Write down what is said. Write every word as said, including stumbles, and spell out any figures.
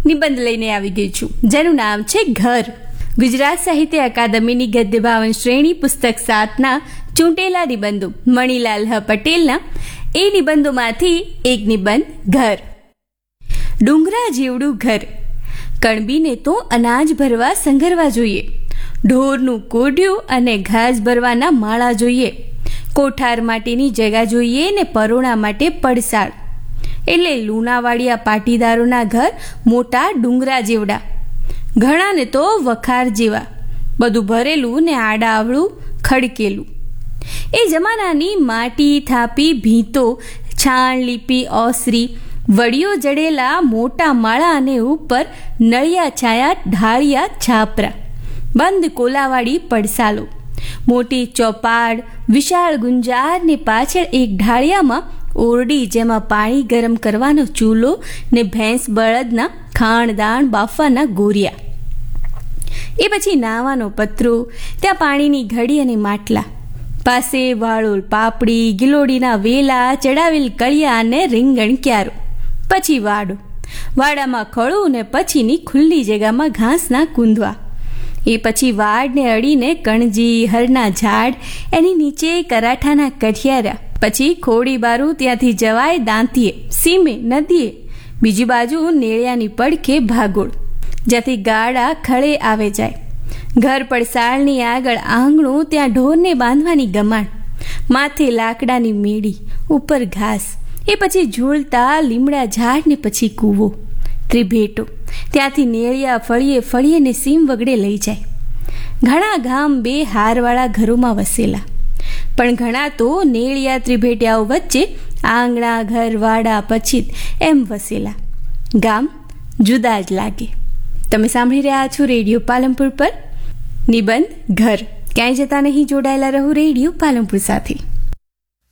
નિબંધ લઈને આવી ગઈ છું, જેનું નામ છે ઘર. ગુજરાત સાહિત્ય અકાદમીની ગદ્ય ભાવન શ્રેણી પુસ્તક સાતના ચૂંટેલા નિબંધો મણિલાલ હ પટેલના એ નિબંધોમાંથી એક નિબંધ ઘર. ડુંગરા જેવડું ઘર, કણબીને તો અનાજ ભરવા સંઘરવા જોઈએ, ઢોરનું કોઢિયું અને ઘાસ ભરવાના માળા જોઈએ, કોઠાર માટેની જગા જોઈએ ને પરોણા માટે પડસાળ. એટલે લુણાવાડિયા પાટીદારોના ઘર મોટા ડુંગરા જેવડા, ઘણાને તો વખાર જેવા, બધું ભરેલું ને આડા આવડું ખડકેલું. એ જમાનાની માટી થાપી ભીંતો, છાણ લીપી ઓસરી, વડીઓ જડેલા મોટા માળા અને ઉપર નળિયા છાયા ઢાળિયા છાપરા, બંધ કોલાવાળી પડસાલો, મોટી ચોપાડ, વિશાળ ગુંજાર ને પાછળ એક ઢાળિયામાં ઓરડી, જેમાં પાણી ગરમ કરવાનો ચૂલો ને ભેંસ બળદના ખાણદાણ બાફવાના ગોરિયા. એ પછી નાવાનો પતરો, ત્યાં પાણીની ઘડી અને માટલા, પાસે વાળોલ પાપડી, ગિલોડીના વેલા, ચડાવેલ કળિયા અને રીંગણ ક્યારો. પછી વાડો, વાડામાં ખળું ને પછીની ખુલ્લી જગ્યામાં ઘાસના કૂંદવા. એ પછી વાડને અડીને કણજી, હરના ઝાડ, એની નીચે કરાઠાના કઠિયારા. પછી ખોડી બારું, ત્યાંથી જવાય દાંતીએ, સીમે, નદીએ. બીજી બાજુ નેળિયાની પડખે ભાગોળ, જ્યાંથી ગાડા ખળે આવે જાય. ઘર પડસાળની આગળ આંગણું, ત્યાં ઢોરને બાંધવાની ગમાણ, માથે લાકડાની મેળી, ઉપર ઘાસ. એ પછી ઝૂલતા લીમડા ઝાડ ને પછી કૂવો, ત્રિભેટો, ત્યાંથી નેળિયા ફળીએ ફળીએ ને સીમ વગડે લઈ જાય. ઘણા ગામ બે હારવાળા ઘરોમાં વસેલા, પણ ઘણા તો નેળિયા ત્રિભેટિયાઓ વચ્ચે આંગણા, ઘર, વાડા, પછીત એમ વસેલા. ગામ જુદા જ લાગે. તમે સાંભળી રહ્યા છો રેડિયો પાલનપુર પર નિબંધ ઘર. ક્યાંય જતા નહીં, જોડાયેલા રહો રેડિયો પાલનપુર સાથે.